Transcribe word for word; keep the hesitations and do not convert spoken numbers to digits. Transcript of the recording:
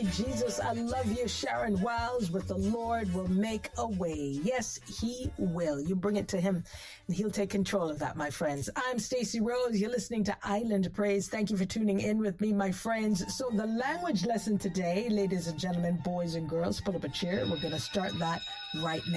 Jesus, I love you. Sharon Wiles with the Lord will make a way. Yes, he will. You bring it to him and he'll take control of that, my friends. I'm Stacey Rose. You're listening to Island Praise. Thank you for tuning in with me, my friends. So the language lesson today, ladies and gentlemen, boys and girls, pull up a chair. We're going to start that right now.